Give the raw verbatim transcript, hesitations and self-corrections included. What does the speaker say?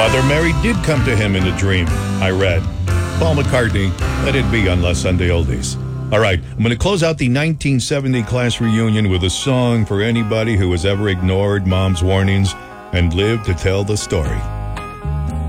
Mother Mary did come to him in a dream, I read. Paul McCartney, Let It Be on Last Sunday Oldies. All right, I'm going to close out the nineteen seventy class reunion with a song for anybody who has ever ignored Mom's warnings and lived to tell the story.